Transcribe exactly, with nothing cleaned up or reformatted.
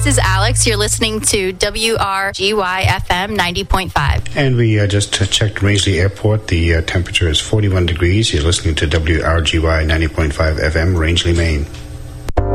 this is Alex. You're listening to W R G Y F M ninety point five. And we uh, just uh, checked Rangeley Airport. The uh, temperature is forty-one degrees. You're listening to W R G Y ninety point five F M, Rangeley, Maine.